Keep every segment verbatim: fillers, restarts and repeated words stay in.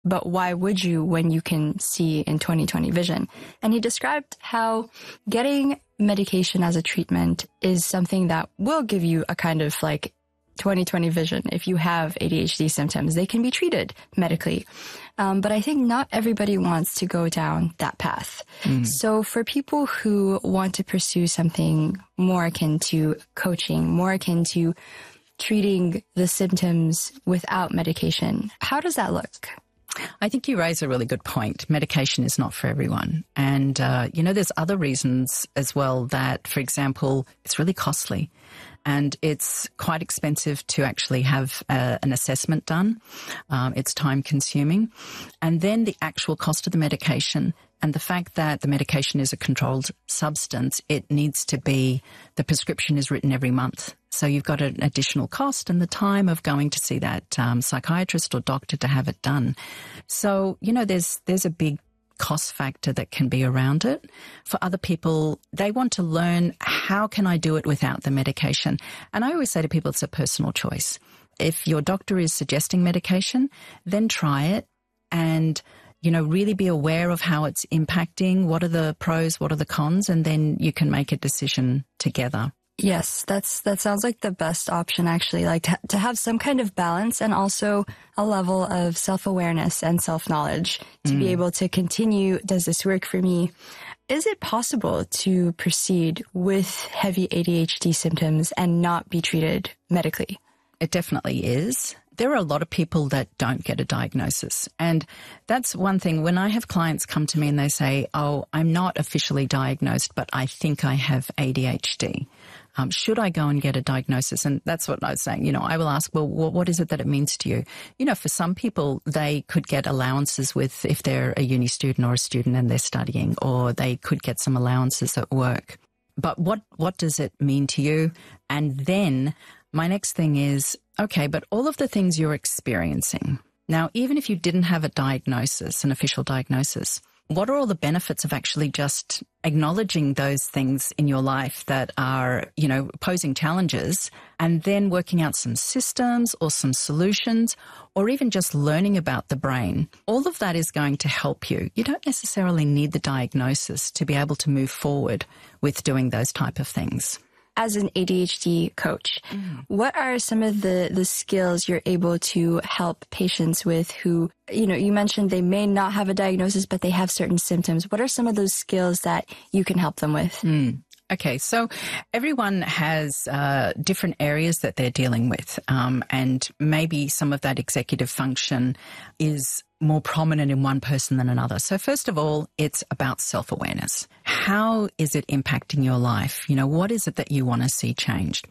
but why would you when you can see in twenty twenty vision? And he described how getting medication as a treatment is something that will give you a kind of like twenty twenty vision. If you have A D H D symptoms, they can be treated medically. Um, but I think not everybody wants to go down that path. Mm. So for people who want to pursue something more akin to coaching, more akin to treating the symptoms without medication, how does that look? I think you raise a really good point. Medication is not for everyone. And, uh, you know, there's other reasons as well that, for example, it's really costly and it's quite expensive to actually have uh, an assessment done. Um, it's time consuming. And then the actual cost of the medication and the fact that the medication is a controlled substance, it needs to be, the prescription is written every month. So you've got an additional cost and the time of going to see that um, psychiatrist or doctor to have it done. So, you know, there's there's a big cost factor that can be around it. For other people, they want to learn, how can I do it without the medication? And I always say to people, it's a personal choice. If your doctor is suggesting medication, then try it and, you know, really be aware of how it's impacting, what are the pros, what are the cons, and then you can make a decision together. Yes, that's that sounds like the best option, actually, like to, to have some kind of balance and also a level of self-awareness and self-knowledge to mm. be able to continue, does this work for me? Is it possible to proceed with heavy A D H D symptoms and not be treated medically? It definitely is. There are a lot of people that don't get a diagnosis. And that's one thing. When I have clients come to me and they say, oh, I'm not officially diagnosed, but I think I have A D H D. Um, should I go and get a diagnosis? And that's what I was saying. You know, I will ask, well, what is it that it means to you? You know, for some people, they could get allowances with, if they're a uni student or a student and they're studying, or they could get some allowances at work. But what, what does it mean to you? And then my next thing is, okay, but all of the things you're experiencing. Now, even if you didn't have a diagnosis, an official diagnosis, what are all the benefits of actually just acknowledging those things in your life that are, you know, posing challenges, and then working out some systems or some solutions, or even just learning about the brain? All of that is going to help you. You don't necessarily need the diagnosis to be able to move forward with doing those type of things. As an A D H D coach, mm. what are some of the, the skills you're able to help patients with who, you know, you mentioned they may not have a diagnosis, but they have certain symptoms. What are some of those skills that you can help them with? Mm. Okay, so everyone has uh, different areas that they're dealing with, um, and maybe some of that executive function is more prominent in one person than another. So first of all, it's about self-awareness. How is it impacting your life? You know, what is it that you want to see changed?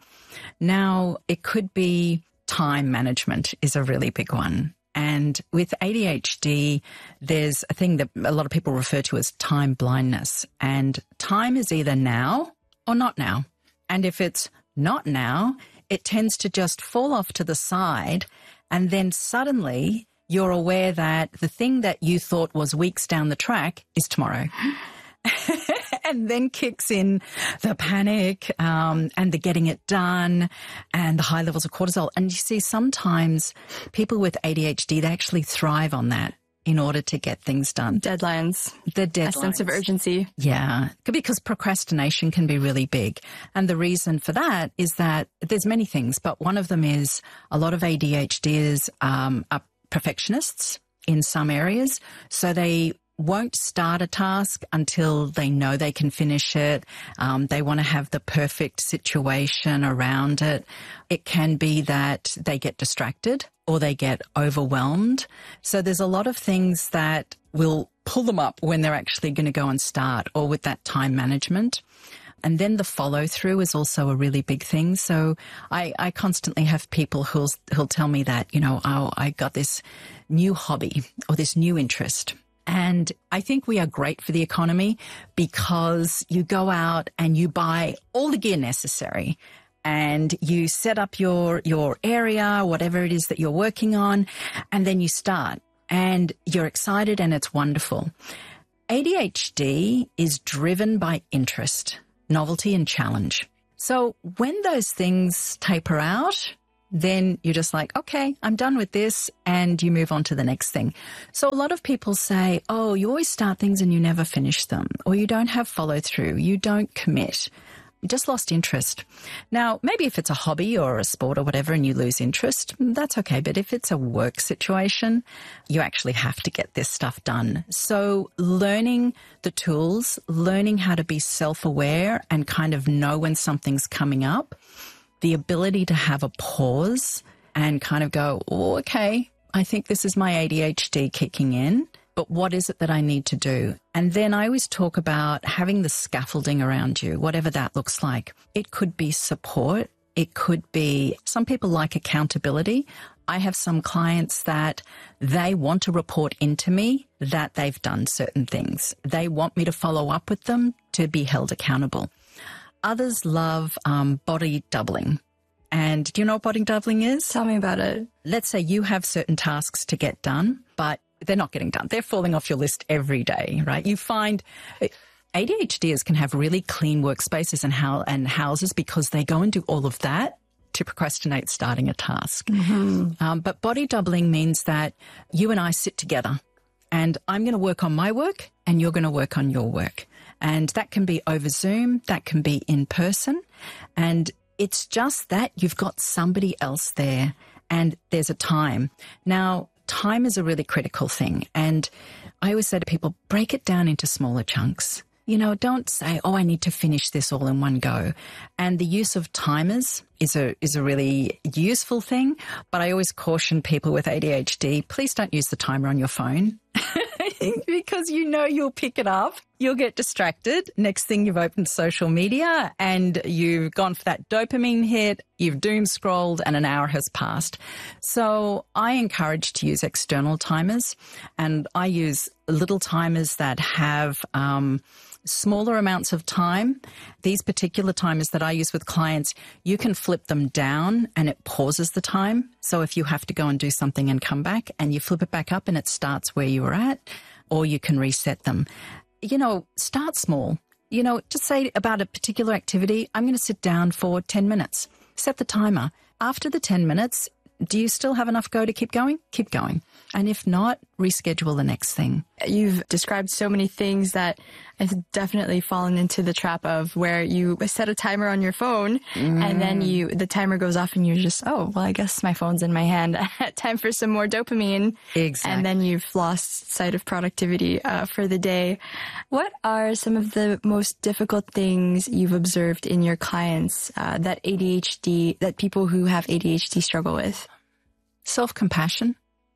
Now, it could be time management is a really big one. And with A D H D, there's a thing that a lot of people refer to as time blindness. And time is either now or not now. And if it's not now, it tends to just fall off to the side. And then suddenly you're aware that the thing that you thought was weeks down the track is tomorrow. And then kicks in the panic um, and the getting it done and the high levels of cortisol. And you see, sometimes people with A D H D, they actually thrive on that in order to get things done. Deadlines. The deadlines. A sense of urgency. Yeah, because procrastination can be really big. And the reason for that is that there's many things, but one of them is a lot of A D H Ds um, are perfectionists in some areas. So they won't start a task until they know they can finish it. Um, they want to have the perfect situation around it. It can be that they get distracted or they get overwhelmed. So there's a lot of things that will pull them up when they're actually going to go and start, or with that time management. And then the follow through is also a really big thing. So I, I constantly have people who'll, who'll tell me that, you know, oh, I got this new hobby or this new interest. And I think we are great for the economy because you go out and you buy all the gear necessary and you set up your, your area, whatever it is that you're working on, and then you start and you're excited and it's wonderful. A D H D is driven by interest, novelty and challenge. So when those things taper out, then you're just like, okay, I'm done with this, and you move on to the next thing. So a lot of people say, oh, you always start things and you never finish them, or you don't have follow through, you don't commit. You just lost interest. Now, maybe if it's a hobby or a sport or whatever and you lose interest, that's okay. But if it's a work situation, you actually have to get this stuff done. So learning the tools, learning how to be self-aware and kind of know when something's coming up, the ability to have a pause and kind of go, oh, okay, I think this is my A D H D kicking in, but what is it that I need to do? And then I always talk about having the scaffolding around you, whatever that looks like. It could be support. It could be, some people like accountability. I have some clients that they want to report into me that they've done certain things. They want me to follow up with them to be held accountable. Others love um, body doubling. And do you know what body doubling is? Tell me about it. Let's say you have certain tasks to get done, but they're not getting done. They're falling off your list every day, right? You find ADHDers can have really clean workspaces and, how, and houses because they go and do all of that to procrastinate starting a task. Mm-hmm. Um, but body doubling means that you and I sit together and I'm going to work on my work and you're going to work on your work. And that can be over Zoom, that can be in person. And it's just that you've got somebody else there and there's a time. Now, time is a really critical thing. And I always say to people, break it down into smaller chunks. You know, don't say, oh, I need to finish this all in one go. And the use of timers is a is a really useful thing. But I always caution people with A D H D, please don't use the timer on your phone because you know you'll pick it up. You'll get distracted. Next thing you've opened social media and you've gone for that dopamine hit, you've doom scrolled and an hour has passed. So I encourage to use external timers and I use little timers that have um, smaller amounts of time. These particular timers that I use with clients, you can flip them down and it pauses the time. So if you have to go and do something and come back and you flip it back up and it starts where you were at, or you can reset them. You know, start small. You know, just say about a particular activity, I'm going to sit down for ten minutes. Set the timer. After the ten minutes, do you still have enough go to keep going? Keep going. And if not, reschedule the next thing. You've described so many things that I've definitely fallen into the trap of where you set a timer on your phone mm. and then you the timer goes off and you're just, oh, well, I guess my phone's in my hand. Time for some more dopamine. Exactly. And then you've lost sight of productivity uh, for the day. What are some of the most difficult things you've observed in your clients uh, that A D H D, that people who have A D H D struggle with? Self-compassion.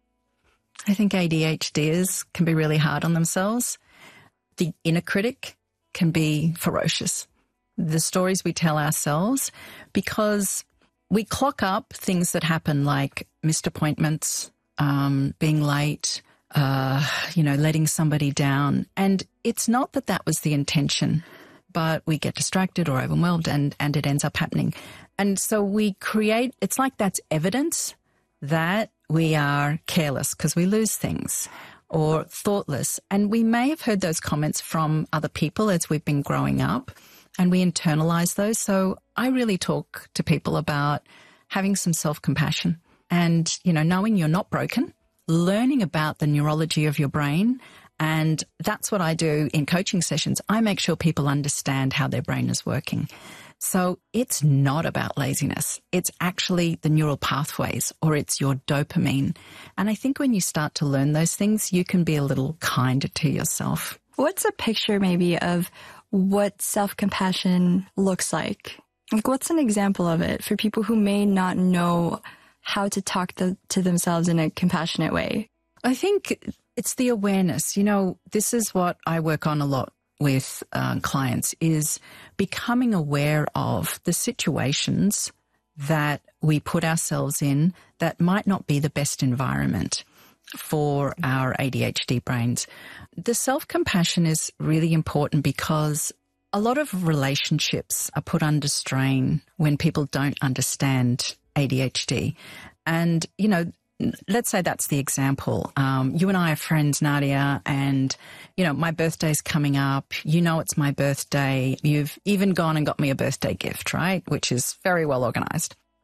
I think ADHDers can be really hard on themselves. The inner critic can be ferocious. The stories we tell ourselves, because we clock up things that happen like missed appointments, um, being late, uh, you know, letting somebody down. And it's not that that was the intention, but we get distracted or overwhelmed and, and it ends up happening. And so we create, it's like that's evidence that we are careless because we lose things or thoughtless. And we may have heard those comments from other people as we've been growing up and we internalize those. So I really talk to people about having some self-compassion and, you know, knowing you're not broken, learning about the neurology of your brain. And that's what I do in coaching sessions. I make sure people understand how their brain is working. So it's not about laziness. It's actually the neural pathways or it's your dopamine. And I think when you start to learn those things, you can be a little kinder to yourself. What's a picture maybe of what self-compassion looks like? Like what's an example of it for people who may not know how to talk to, to themselves in a compassionate way? I think it's the awareness. You know, this is what I work on a lot with uh, clients is becoming aware of the situations that we put ourselves in that might not be the best environment for our A D H D brains. The self-compassion is really important because a lot of relationships are put under strain when people don't understand A D H D. And, you know, let's say that's the example. Um, you and I are friends, Nadia, and, you know, my birthday's coming up. You know it's my birthday. You've even gone and got me a birthday gift, right? Which is very well organized.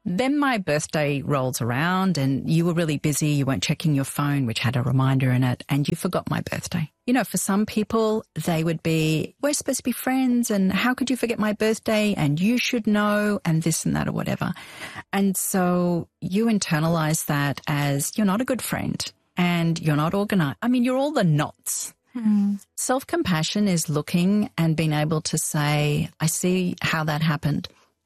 Then my birthday rolls around and you were really busy. You weren't checking your phone, which had a reminder in it, and you forgot my birthday. You know, for some people, they would be, we're supposed to be friends and how could you forget my birthday and you should know and this and that or whatever. And so you internalize that as you're not a good friend and you're not organized. I mean, you're all the nots. Hmm. Self-compassion is looking and being able to say, I see how that happened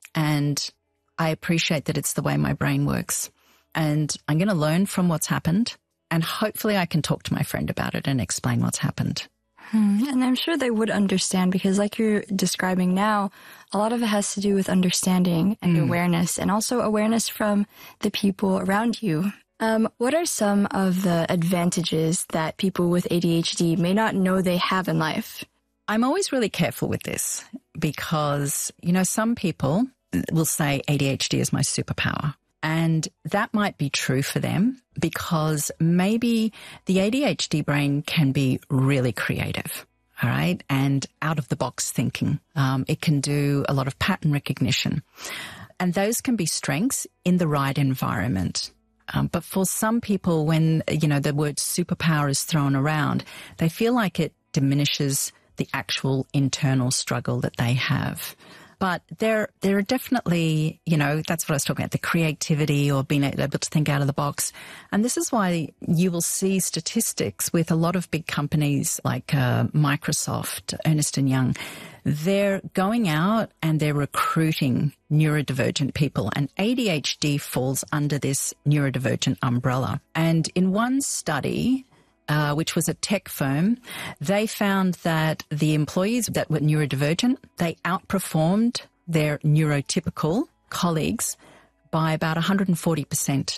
and I appreciate that it's the way my brain works and I'm going to learn from what's happened and hopefully I can talk to my friend about it and explain what's happened. Hmm. And I'm sure they would understand because like you're describing now, a lot of it has to do with understanding and mm. awareness and also awareness from the people around you. Um, what are some of the advantages that people with A D H D may not know they have in life? I'm always really careful with this because, you know, some people will say A D H D is my superpower. And that might be true for them because maybe the A D H D brain can be really creative, all right, and out of the box thinking. Um, it can do a lot of pattern recognition. And those can be strengths in the right environment. Um, but for some people, when, you know, the word superpower is thrown around, they feel like it diminishes the actual internal struggle that they have. But there, there are definitely, you know, that's what I was talking about, the creativity or being able to think out of the box. And this is why you will see statistics with a lot of big companies like uh, Microsoft, Ernst and Young. They're going out and they're recruiting neurodivergent people, and A D H D falls under this neurodivergent umbrella. And in one study, Uh, which was a tech firm, they found that the employees that were neurodivergent, they outperformed their neurotypical colleagues by about one hundred forty percent.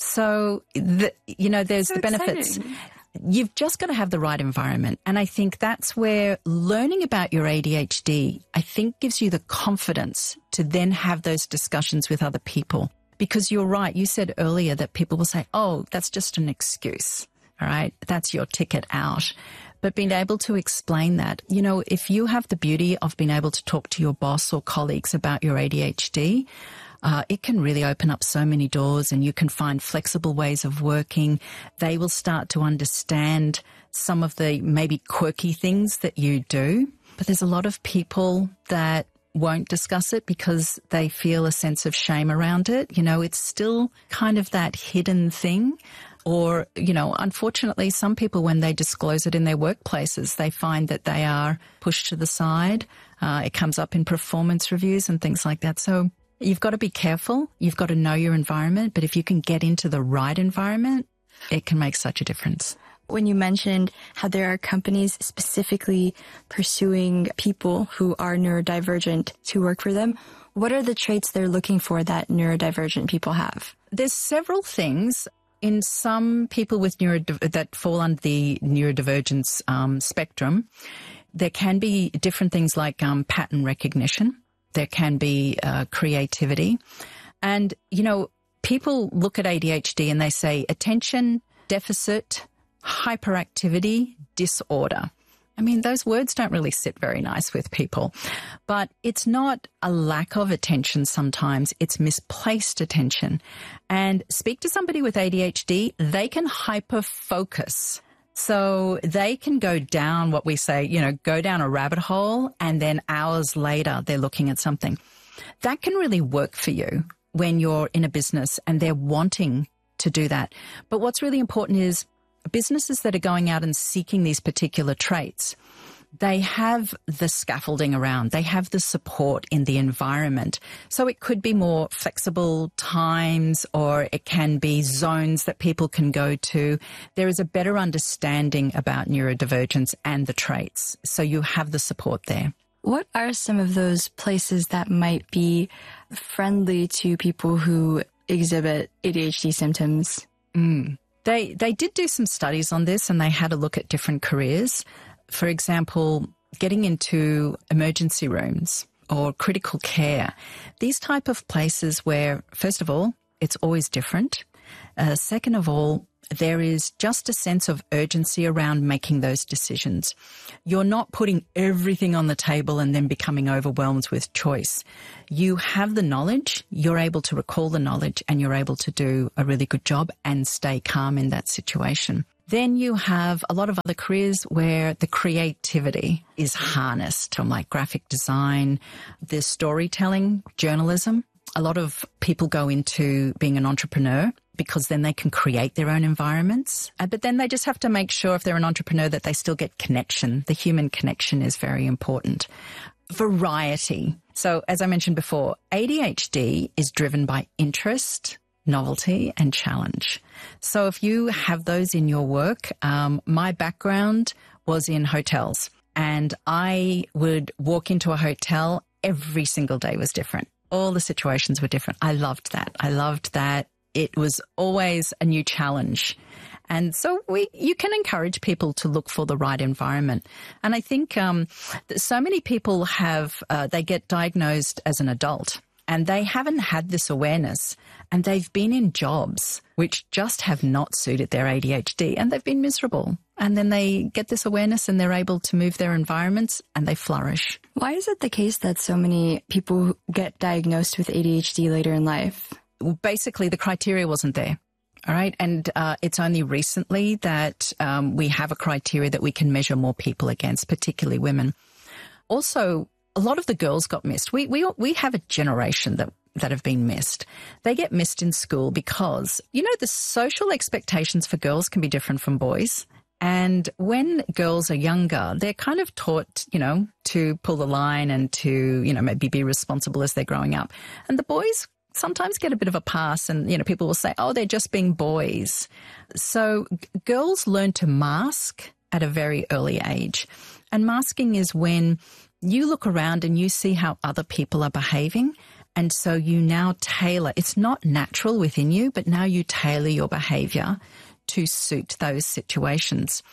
So, the, you know, there's so the benefits. Exciting. You've just got to have the right environment. And I think that's where learning about your A D H D, I think, gives you the confidence to then have those discussions with other people. Because you're right. You said earlier that people will say, oh, that's just an excuse. All right, that's your ticket out. But being able to explain that, you know, if you have the beauty of being able to talk to your boss or colleagues about your A D H D, uh, it can really open up so many doors and you can find flexible ways of working. They will start to understand some of the maybe quirky things that you do. But there's a lot of people that won't discuss it because they feel a sense of shame around it. You know, it's still kind of that hidden thing. Or, you know, unfortunately, some people, when they disclose it in their workplaces, they find that they are pushed to the side. Uh, it comes up in performance reviews and things like that. So you've got to be careful. You've got to know your environment. But if you can get into the right environment, it can make such a difference. When you mentioned how there are companies specifically pursuing people who are neurodivergent to work for them, what are the traits they're looking for that neurodivergent people have? There's several things. In some people with neuro that fall under the neurodivergence um, spectrum, there can be different things like um, pattern recognition. There can be uh, creativity. And, you know, people look at A D H D and they say attention deficit hyperactivity disorder. I mean, those words don't really sit very nice with people, but it's not a lack of attention sometimes, it's misplaced attention. And speak to somebody with A D H D, they can hyper-focus. So they can go down what we say, you know, go down a rabbit hole and then hours later they're looking at something. That can really work for you when you're in a business and they're wanting to do that. But what's really important is businesses that are going out and seeking these particular traits, they have the scaffolding around, they have the support in the environment. So it could be more flexible times or it can be zones that people can go to. There is a better understanding about neurodivergence and the traits. So you have the support there. What are some of those places that might be friendly to people who exhibit A D H D symptoms? Mm. They they did do some studies on this and they had a look at different careers. For example, getting into emergency rooms or critical care. These type of places where, first of all, it's always different. Uh, second of all, there is just a sense of urgency around making those decisions. You're not putting everything on the table and then becoming overwhelmed with choice. You have the knowledge, you're able to recall the knowledge, and you're able to do a really good job and stay calm in that situation. Then you have a lot of other careers where the creativity is harnessed, from like graphic design, there's storytelling, journalism. A lot of people go into being an entrepreneur because then they can create their own environments. But then they just have to make sure, if they're an entrepreneur, that they still get connection. The human connection is very important. Variety. So as I mentioned before, A D H D is driven by interest, novelty, and challenge. So if you have those in your work, um, my background was in hotels, and I would walk into a hotel, every single day was different. All the situations were different. I loved that. I loved that it was always a new challenge. And so we, you can encourage people to look for the right environment. And I think um, that so many people have, uh, they get diagnosed as an adult and they haven't had this awareness, and they've been in jobs which just have not suited their A D H D, and they've been miserable. And then they get this awareness and they're able to move their environments and they flourish. Why is it the case that so many people get diagnosed with A D H D later in life? Well, basically, the criteria wasn't there. All right. And uh, it's only recently that um, we have a criteria that we can measure more people against, particularly women. Also, a lot of the girls got missed. We we we have a generation that that have been missed. They get missed in school because, you know, the social expectations for girls can be different from boys. And when girls are younger, they're kind of taught, you know, to pull the line and to, you know, maybe be responsible as they're growing up. And the boys sometimes get a bit of a pass, and, you know, people will say, oh, they're just being boys. So g- girls learn to mask at a very early age. And masking is when you look around and you see how other people are behaving. And so you now tailor, it's not natural within you, but now you tailor your behavior to suit those situations.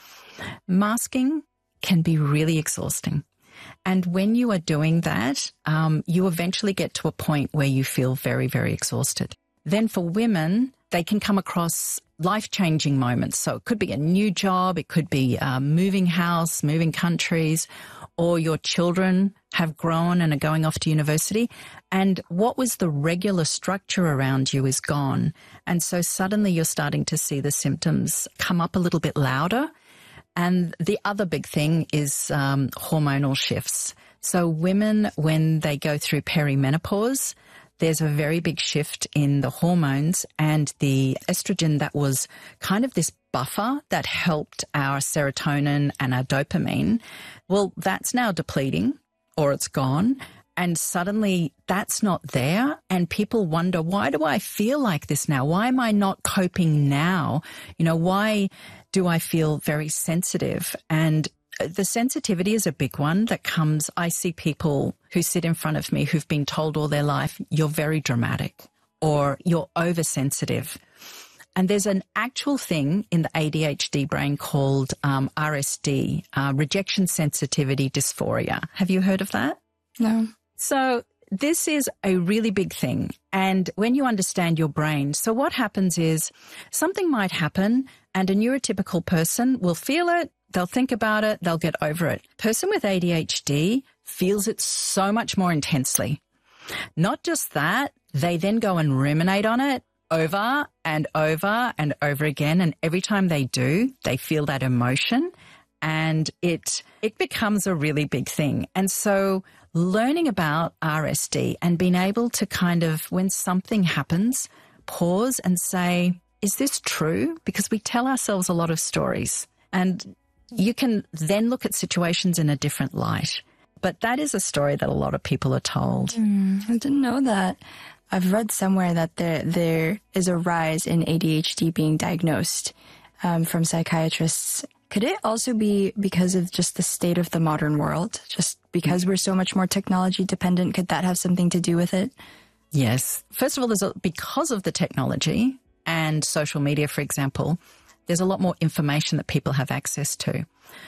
Masking can be really exhausting. And when you are doing that, um, you eventually get to a point where you feel very, very exhausted. Then for women, they can come across life-changing moments. So it could be a new job, it could be uh, moving house, moving countries, or your children have grown and are going off to university, and what was the regular structure around you is gone. And so suddenly you're starting to see the symptoms come up a little bit louder. And the other big thing is um, hormonal shifts. So women, when they go through perimenopause, there's a very big shift in the hormones, and the estrogen that was kind of this buffer that helped our serotonin and our dopamine, well, that's now depleting, or it's gone. And suddenly that's not there. And people wonder, why do I feel like this now? Why am I not coping now? You know, why do I feel very sensitive? And the sensitivity is a big one that comes, I see people who sit in front of me who've been told all their life, you're very dramatic or you're oversensitive. And there's an actual thing in the A D H D brain called um, R S D, uh, rejection sensitivity dysphoria. Have you heard of that? No. So this is a really big thing. And when you understand your brain, so what happens is something might happen and a neurotypical person will feel it, they'll think about it, they'll get over it. Person with A D H D feels it so much more intensely. Not just that, they then go and ruminate on it over and over and over again. And every time they do, they feel that emotion, and it it becomes a really big thing. And so learning about R S D and being able to kind of, when something happens, pause and say, is this true? Because we tell ourselves a lot of stories, and you can then look at situations in a different light. But that is a story that a lot of people are told. Mm, I didn't know that. I've read somewhere that there there is a rise in A D H D being diagnosed um, from psychiatrists. Could it also be because of just the state of the modern world? Just because we're so much more technology dependent, could that have something to do with it? Yes. First of all, there's a, because of the technology and social media, for example, there's a lot more information that people have access to.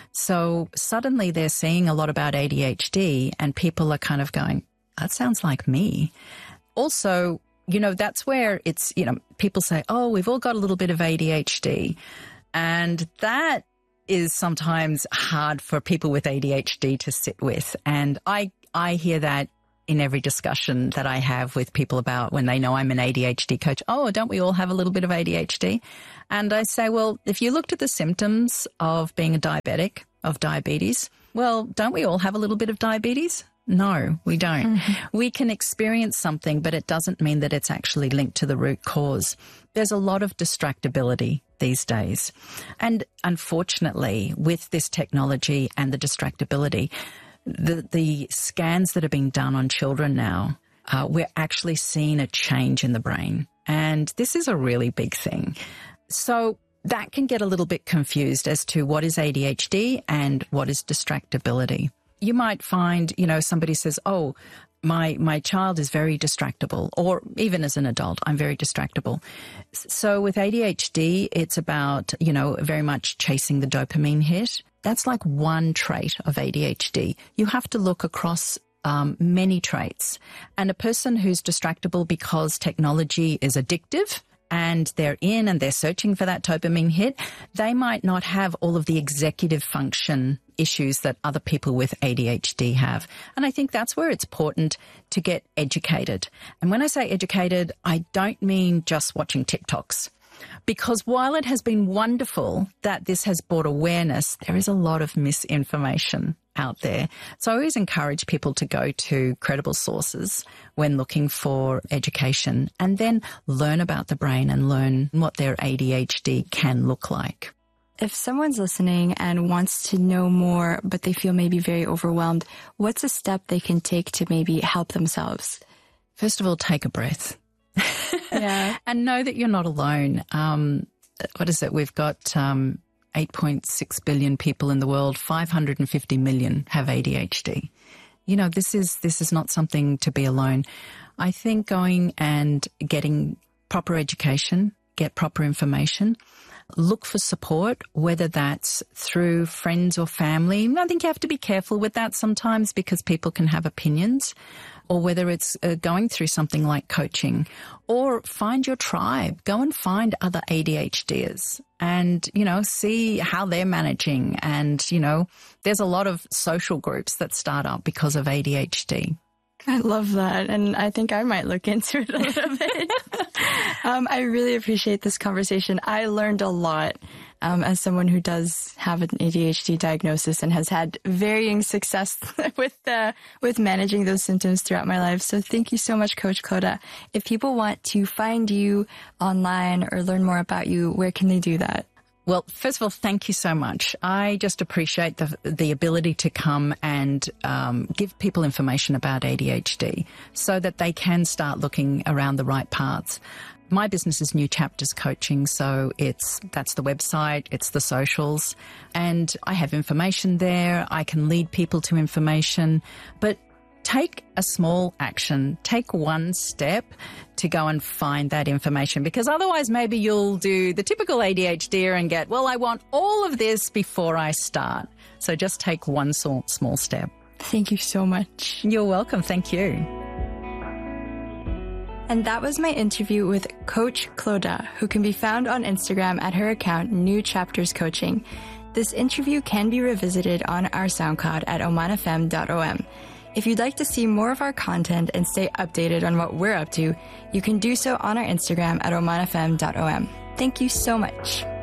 So suddenly they're seeing a lot about A D H D and people are kind of going, that sounds like me. Also, you know, that's where it's, you know, people say, oh, we've all got a little bit of A D H D. And that is sometimes hard for people with A D H D to sit with. And I, I hear that in every discussion that I have with people about when they know I'm an A D H D coach. Oh, don't we all have a little bit of A D H D? And I say, well, if you looked at the symptoms of being a diabetic, of diabetes, well, don't we all have a little bit of diabetes? No, we don't. Mm-hmm. We can experience something, but it doesn't mean that it's actually linked to the root cause. There's a lot of distractibility these days. And unfortunately, with this technology and the distractibility, the, the scans that are being done on children now, uh, we're actually seeing a change in the brain. And this is a really big thing. So that can get a little bit confused as to what is A D H D and what is distractibility. You might find, you know, somebody says, oh, my my child is very distractible, or even as an adult, I'm very distractible. So with A D H D, it's about, you know, very much chasing the dopamine hit. That's like one trait of A D H D. You have to look across um, many traits. And a person who's distractible because technology is addictive, and they're in and they're searching for that dopamine hit, they might not have all of the executive function issues that other people with A D H D have. And I think that's where it's important to get educated. And when I say educated, I don't mean just watching TikToks. Because while it has been wonderful that this has brought awareness, there is a lot of misinformation out there. So I always encourage people to go to credible sources when looking for education, and then learn about the brain and learn what their A D H D can look like. If someone's listening and wants to know more, but they feel maybe very overwhelmed, what's a step they can take to maybe help themselves? First of all, take a breath. Yeah. And know that you're not alone. Um, what is it? We've got um, eight point six billion people in the world. five hundred fifty million have A D H D. You know, this is this is not something to be alone. I think going and getting proper education, get proper information, look for support, whether that's through friends or family. I think you have to be careful with that sometimes because people can have opinions, or whether it's uh, going through something like coaching, or find your tribe. Go and find other A D H Ders and, you know, see how they're managing. And, you know, there's a lot of social groups that start up because of A D H D. I love that. And I think I might look into it a little bit. um, I really appreciate this conversation. I learned a lot um, as someone who does have an A D H D diagnosis and has had varying success with uh, with managing those symptoms throughout my life. So thank you so much, Coach Clodagh. If people want to find you online or learn more about you, where can they do that? Well, first of all, thank you so much. I just appreciate the the ability to come and um, give people information about A D H D so that they can start looking around the right paths. My business is New Chapters Coaching, so it's that's the website, it's the socials, and I have information there. I can lead people to information, but take a small action, take one step to go and find that information, because otherwise maybe you'll do the typical A D H D and get, well, I want all of this before I start. So just take one small, small step. Thank you so much. You're welcome. Thank you. And that was my interview with Coach Clodagh, who can be found on Instagram at her account, New Chapters Coaching. This interview can be revisited on our SoundCloud at oman f m dot o m. If you'd like to see more of our content and stay updated on what we're up to, you can do so on our Instagram at oman f m dot o m. Thank you so much.